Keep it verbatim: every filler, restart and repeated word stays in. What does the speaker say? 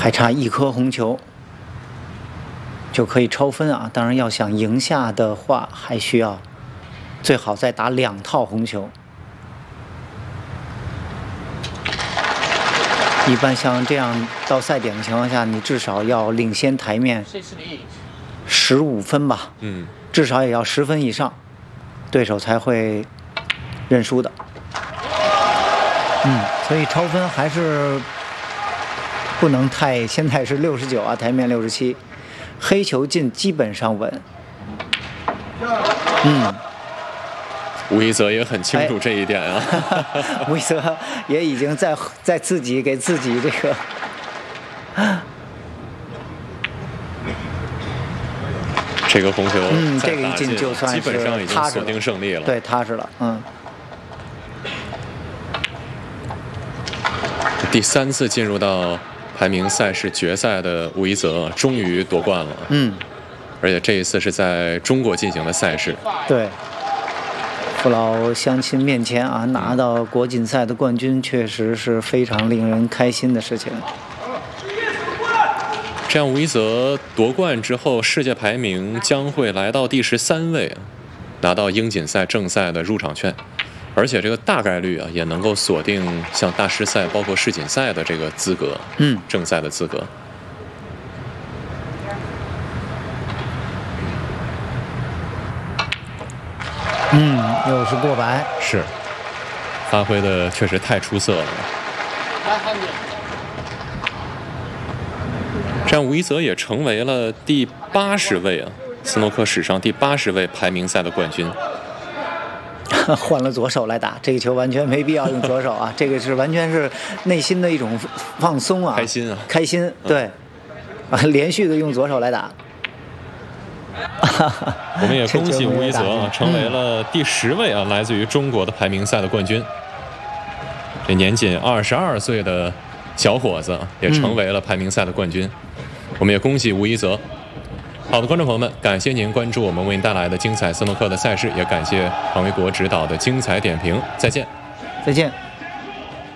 还差一颗红球就可以超分啊！当然，要想赢下的话，还需要最好再打两套红球。一般像这样到赛点的情况下，你至少要领先台面十五分吧？ 嗯， 至少也要十分以上，对手才会认输的。嗯，所以超分还是不能太。现在是六十九啊，台面六十七，黑球进基本上稳。嗯。 吴一泽也很清楚这一点啊， 哎、吴一泽也已经在在自己给自己这个， 这个红球， 嗯，这个一进就算是基本上已经锁定胜利了， 对，踏实了，嗯。 第三次进入到排名赛事决赛的吴一泽终于夺冠了， 嗯， 而且这一次是在中国进行的赛事， 对。父老乡亲面前啊，拿到国锦赛的冠军，确实是非常令人开心的事情。 这样，吴一泽夺冠之后，世界排名将会来到第十三位，拿到英锦赛正赛的入场券，而且这个大概率啊，也能够锁定像大师赛、包括世锦赛的这个资格， 嗯， 正赛的资格。 嗯，又是过百， 是，发挥的确实太出色了。这样，吴一泽也成为了第八十位啊，斯诺克史上第八十位排名赛的冠军。 换了左手来打这个球，完全没必要用左手啊！这个是完全是内心的一种放松啊， 开心啊， 开心，对，啊，连续的用左手来打。 我们也恭喜吴一泽啊，成为了第十位啊，来自于中国的排名赛的冠军。这年仅二十二岁的小伙子也成为了排名赛的冠军，我们也恭喜吴一泽。好的，观众朋友们，感谢您关注我们为您带来的精彩斯诺克的赛事，也感谢庞维国指导的精彩点评。再见， 再见。